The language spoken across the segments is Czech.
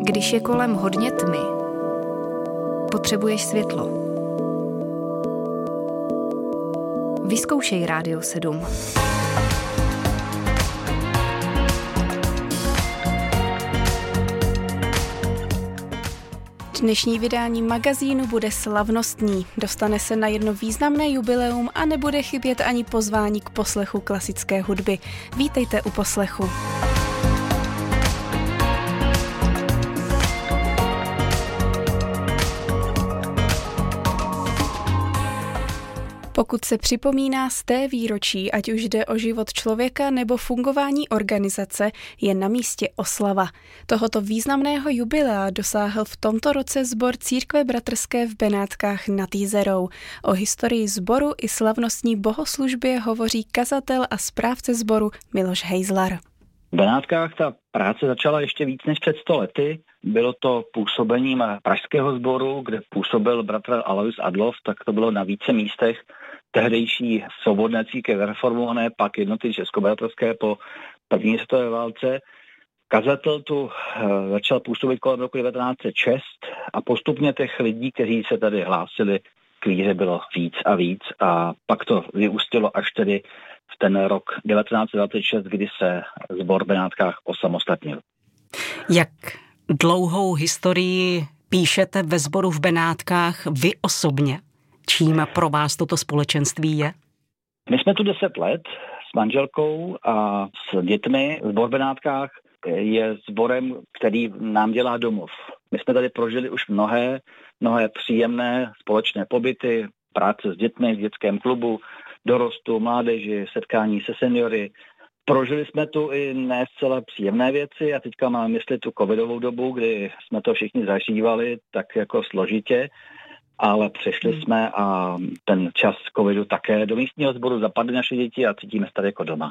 Když je kolem hodně tmy, potřebuješ světlo. Vyzkoušej Rádio 7. Dnešní vydání magazínu bude slavnostní. Dostane se na jedno významné jubileum a nebude chybět ani pozvání k poslechu klasické hudby. Vítejte u poslechu. Pokud se připomíná sté výročí, ať už jde o život člověka nebo fungování organizace, je na místě oslava. Tohoto významného jubilea dosáhl v tomto roce sbor Církve bratrské v Benátkách nad Jizerou. O historii sboru i slavnostní bohoslužbě hovoří kazatel a správce sboru Miloš Hejzlar. V Benátkách ta práce začala ještě víc než před 100 lety. Bylo to působením pražského sboru, kde působil bratr Alois Adloff, tak to bylo na více místech. Tehdejší svobodné církev reformované, pak jednoty českobratrské po první světové válce. Kazatel tu začal působit kolem roku 1906 a postupně těch lidí, kteří se tady hlásili k víře, bylo víc a pak to vyústilo až tedy v ten rok 1926, kdy se sbor v Benátkách osamostatnil. Jak dlouhou historii píšete ve sboru v Benátkách vy osobně? Čím pro vás toto společenství je? My jsme tu 10 let s manželkou a s dětmi. Sbor v Benátkách je sborem, který nám dělá domov. My jsme tady prožili už mnohé příjemné společné pobyty, práce s dětmi v dětském klubu, dorostu, mládeži, setkání se seniory. Prožili jsme tu i ne zcela příjemné věci a teďka mám mysli tu covidovou dobu, kdy jsme to všichni zažívali tak jako složitě, ale přešli jsme a ten čas covidu také do místního sboru zapadly naše děti a cítíme se tady jako doma.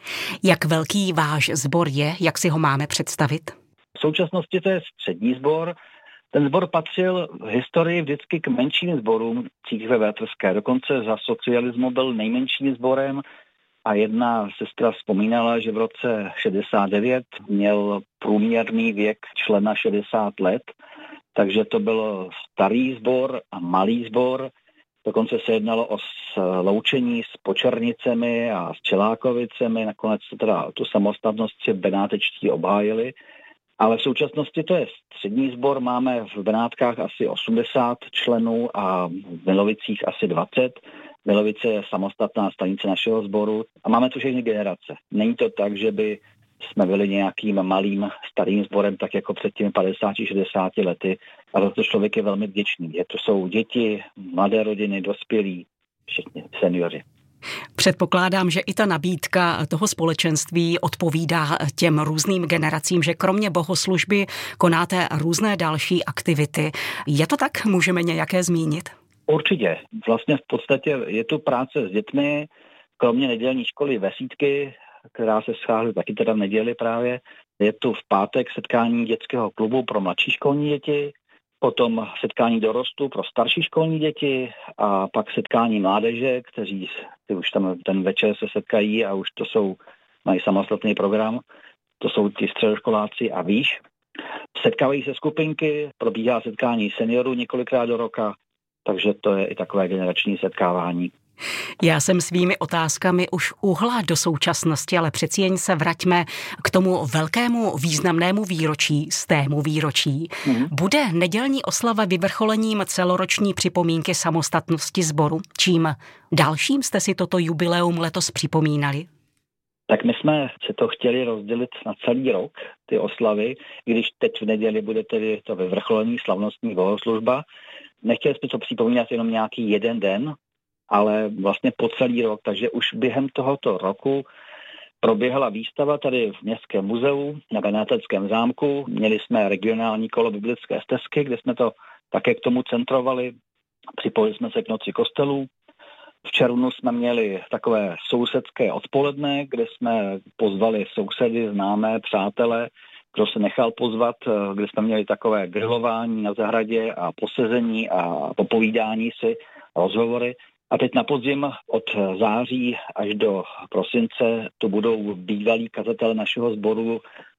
Jak velký váš sbor je? Jak si ho máme představit? V současnosti to je střední sbor. Ten sbor patřil v historii vždycky k menším sborům církve bratrské. Dokonce za socialismu byl nejmenším sborem a jedna sestra vzpomínala, že v roce 69 měl průměrný věk člena 60 let, takže to byl starý sbor a malý sbor. Dokonce se jednalo o sloučení s Počernicemi a s Čelákovicemi. Nakonec teda tu samostatnost si benátečtí obhájili. Ale v současnosti to je střední sbor, máme v Benátkách asi 80 členů a v Milovicích asi 20. Milovice je samostatná stanice našeho sboru a máme tu všechny generace. Není to tak, že by jsme byli nějakým malým starým sborem, tak jako před těmi 50-60 lety, ale to člověk je velmi vděčný. To jsou děti, mladé rodiny, dospělí, všichni seniori. Předpokládám, že i ta nabídka toho společenství odpovídá těm různým generacím, že kromě bohoslužby konáte různé další aktivity. Je to tak? Můžeme nějaké zmínit? Určitě. Vlastně v podstatě je tu práce s dětmi, kromě nedělní školy Vesítky, která se schází taky teda v neděli právě. Je tu v pátek setkání dětského klubu pro mladší školní děti, potom setkání dorostu pro starší školní děti a pak setkání mládeže, kteří už tam ten večer se setkají a už mají samostatný program. To jsou ti středoškoláci a výš. Setkávají se skupinky, probíhá setkání seniorů několikrát do roka, takže to je i takové generační setkávání. Já jsem svými otázkami už uhla do současnosti, ale přeci jen se vraťme k tomu velkému významnému výročí, stému výročí. Bude nedělní oslava vyvrcholením celoroční připomínky samostatnosti sboru? Čím dalším jste si toto jubileum letos připomínali? Tak my jsme si to chtěli rozdělit na celý rok, ty oslavy, když teď v neděli bude tedy to vyvrcholení slavnostní bohoslužba. Nechtěli jsme to připomínat jenom nějaký jeden den, ale vlastně po celý rok, takže už během tohoto roku proběhla výstava tady v Městském muzeu na Benáteckém zámku. Měli jsme regionální kolo biblické stezky, kde jsme to také k tomu centrovali. Připojili jsme se k noci kostelů. V červnu jsme měli takové sousedské odpoledne, kde jsme pozvali sousedy, známé, přátele, kdo se nechal pozvat, kde jsme měli takové grilování na zahradě a posezení a popovídání si, rozhovory. A teď na podzim od září až do prosince to budou bývalí kazatelé našeho sboru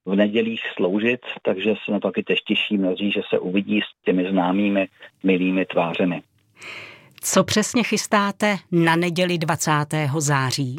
v nedělích sloužit, takže se na to taky tež těší mnozí, že se uvidí s těmi známými, milými tvářemi. Co přesně chystáte na neděli 20. září?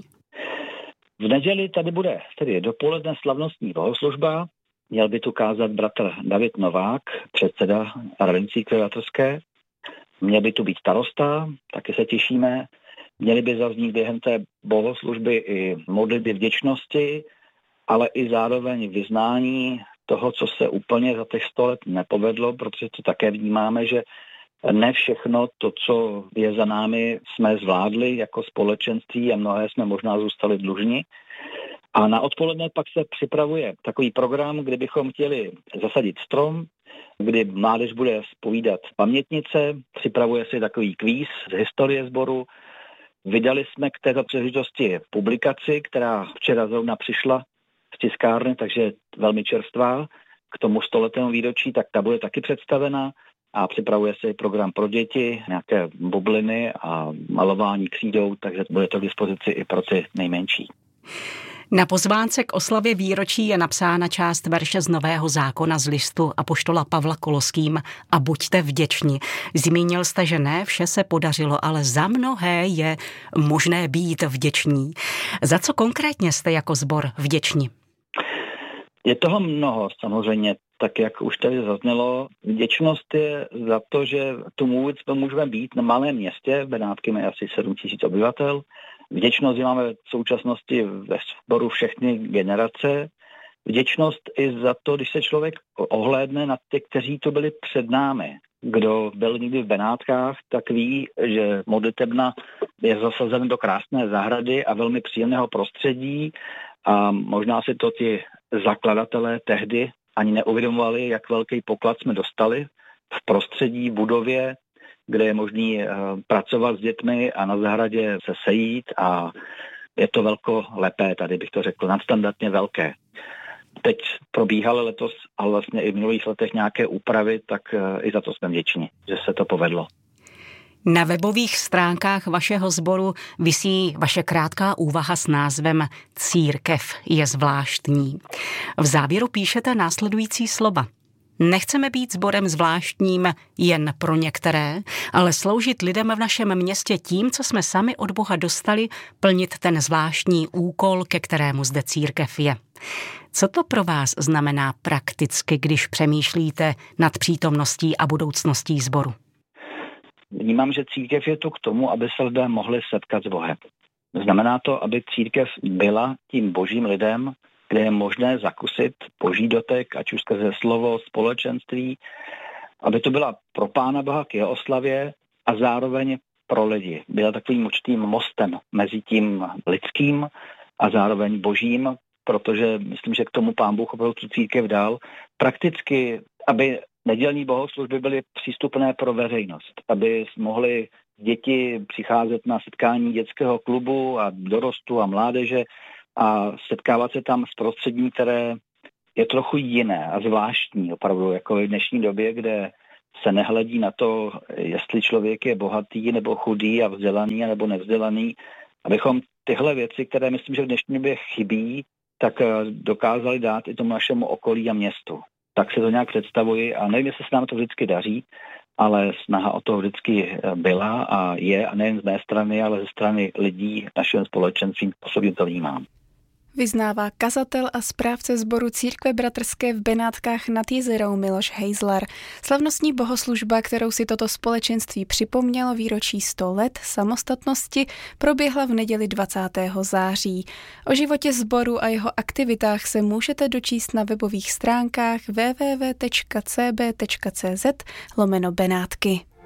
V neděli tady bude tedy dopoledne slavnostní bohoslužba. Měl by tu kázat bratr David Novák, předseda Rady církve bratrské. Měl by tu být starosta, taky se těšíme. Měly by zaznít během té bohoslužby i modlitby vděčnosti, ale i zároveň vyznání toho, co se úplně za těch 100 let nepovedlo, protože to také vnímáme, že ne všechno to, co je za námi, jsme zvládli jako společenství a mnohé jsme možná zůstali dlužni. A na odpoledne pak se připravuje takový program, kdy bychom chtěli zasadit strom, kdy mládež bude zpovídat pamětnice, připravuje se takový kvíz z historie sboru. Vydali jsme k této příležitosti publikaci, která včera zrovna přišla z tiskárny, takže velmi čerstvá. K tomu 100letému výročí, tak ta bude taky představena a připravuje se i program pro děti, nějaké bubliny a malování křídou, takže bude to k dispozici i pro ty nejmenší. Na pozvánce k oslavě výročí je napsána část verše z Nového zákona z listu apoštola Pavla Koloským a buďte vděční. Zmínil jste, že ne vše se podařilo, ale za mnohé je možné být vděční. Za co konkrétně jste jako sbor vděční? Je toho mnoho samozřejmě, tak jak už tady zaznělo. Vděčnost je za to, že tu můžeme být na malém městě, v Benátky má asi 7 000 obyvatel. Vděčnost máme v současnosti ve sboru všechny generace. Vděčnost i za to, když se člověk ohlédne na ty, kteří to byli před námi. Kdo byl někdy v Benátkách, tak ví, že modlitebna je zasazen do krásné zahrady a velmi příjemného prostředí a možná si to ti zakladatelé tehdy ani neuvědomovali, jak velký poklad jsme dostali v prostředí, budově, kde je možný pracovat s dětmi a na zahradě se sejít a je to velkolepé, tady bych to řekl, nadstandardně velké. Teď probíhaly letos, ale vlastně i v minulých letech nějaké úpravy, tak i za to jsme vděční, že se to povedlo. Na webových stránkách vašeho sboru visí vaše krátká úvaha s názvem Církev je zvláštní. V závěru píšete následující slova. Nechceme být sborem zvláštním jen pro některé, ale sloužit lidem v našem městě tím, co jsme sami od Boha dostali, plnit ten zvláštní úkol, ke kterému zde církev je. Co to pro vás znamená prakticky, když přemýšlíte nad přítomností a budoucností sboru? Vnímám, že církev je tu k tomu, aby se lidé mohli setkat s Bohem. Znamená to, aby církev byla tím božím lidem, kde je možné zakusit boží dotek, ať už skrze slovo, společenství, aby to byla pro Pána Boha k jeho oslavě a zároveň pro lidi. Byla takovým určitým mostem mezi tím lidským a zároveň božím, protože myslím, že k tomu Pán Bůh opravdu tu církev dal. Prakticky, aby nedělní bohoslužby byly přístupné pro veřejnost, aby mohly děti přicházet na setkání dětského klubu a dorostu a mládeže a setkávat se tam s prostředím, které je trochu jiné a zvláštní, opravdu jako v dnešní době, kde se nehledí na to, jestli člověk je bohatý nebo chudý a vzdělaný nebo nevzdělaný, abychom tyhle věci, které myslím, že v dnešní době chybí, tak dokázali dát i tomu našemu okolí a městu. Tak se to nějak představuji a nevím, jestli se nám to vždycky daří, ale snaha o to vždycky byla a je, a nejen z mé strany, ale ze strany lidí v našem společenství, osobně to vnímám. Vyznává kazatel a správce sboru Církve bratrské v Benátkách nad Jizerou Miloš Hejzlar. Slavnostní bohoslužba, kterou si toto společenství připomnělo výročí 100 let samostatnosti, proběhla v neděli 20. září. O životě sboru a jeho aktivitách se můžete dočíst na webových stránkách www.cb.cz/Benátky.